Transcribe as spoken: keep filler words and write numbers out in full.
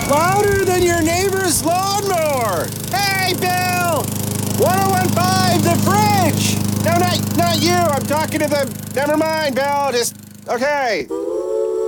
Louder than your neighbor's lawnmower. Hey, Bill! ten fifteen, the fridge! No, not, not you. I'm talking to the... Never mind, Bill. Just... Okay.